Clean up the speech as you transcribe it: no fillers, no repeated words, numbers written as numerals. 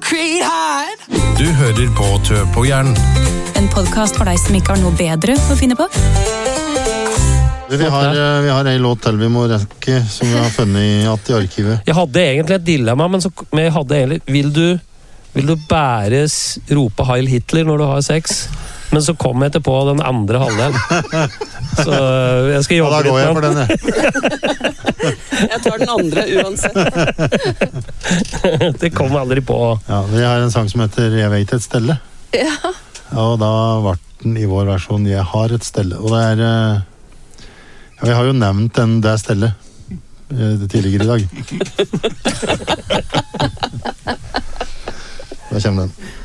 Du hører på Tø på hjernen. En podcast for deg som ikke har noe bedre å finne på. Vi har en låt til vi må rekke, som vi har funnet i arkivet. Jeg hadde egentlig et dilemma, men jeg hadde egentlig, vil du bære rope Heil Hitler når du har sex? Men så kom jeg til på den andre halvdelen. Så jeg skal jobbe litt med. Da går jeg for den, jeg. Jeg tar den andre uansett. Det kom aldri på. Ja, vi har en sang som heter Jeg vet et stelle. Ja. Og da var den i vår versjon Jeg har et stelle. Og det vi har jo nevnt det stellet tidligere i dag. Da kommer den.